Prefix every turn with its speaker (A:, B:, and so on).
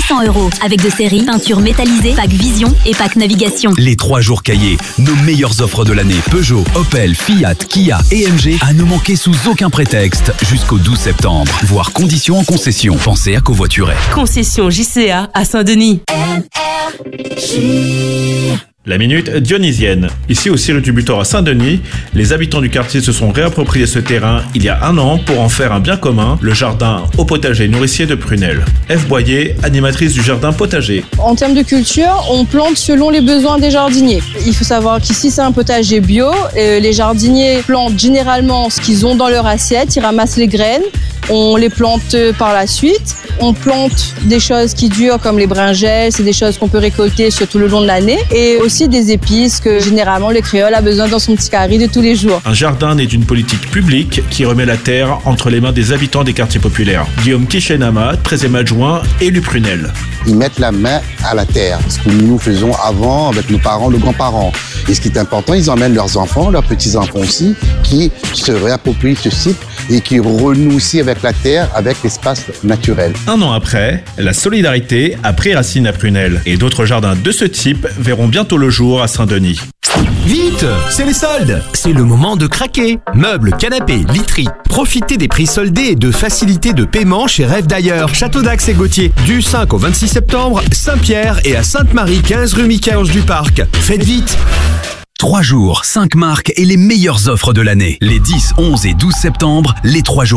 A: 800 € avec de série, peinture métallisée, pack vision et pack navigation.
B: Les 3 jours cahiers, nos meilleures offres de l'année. Peugeot, Opel, Fiat, Kia et MG à ne manquer sous aucun prétexte jusqu'au 12 septembre. Voir conditions en concession. Pensez à covoiturer.
C: Concession JCA à Saint-Denis.
D: La minute dionysienne. Ici au Cirque du Butor à Saint-Denis, les habitants du quartier se sont réappropriés ce terrain il y a 1 an pour en faire un bien commun, le jardin au potager nourricier de Prunelle. Ève Boyer, animatrice du jardin potager.
E: En termes de culture, on plante selon les besoins des jardiniers. Il faut savoir qu'ici c'est un potager bio. Les jardiniers plantent généralement ce qu'ils ont dans leur assiette, ils ramassent les graines, on les plante par la suite. On plante des choses qui durent comme les brinjelles, c'est des choses qu'on peut récolter sur tout le long de l'année. Et aussi des épices que généralement le créole a besoin dans son petit carré de tous les jours.
D: Un jardin naît d'une politique publique qui remet la terre entre les mains des habitants des quartiers populaires. Guillaume Kishenama, 13e adjoint, élu Prunelle.
F: Ils mettent la main à la terre, ce que nous faisions avant avec nos parents, nos grands-parents. Et ce qui est important, ils emmènent leurs enfants, leurs petits-enfants aussi, qui se réapproprient ce site et qui renouent aussi avec la terre, avec l'espace naturel.
D: 1 an après, la solidarité a pris racine à Prunelle et d'autres jardins de ce type verront bientôt le jour à Saint-Denis.
G: Vite, c'est les soldes. C'est le moment de craquer. Meubles, canapés, literie. Profitez des prix soldés et de facilités de paiement chez Rêve d'ailleurs. Château d'Axe et Gauthier. Du 5 au 26 septembre, Saint-Pierre et à Sainte-Marie, 15 rue Michel-Ange du Parc. Faites vite.
B: 3 jours, 5 marques et les meilleures offres de l'année. Les 10, 11 et 12 septembre, les 3 jours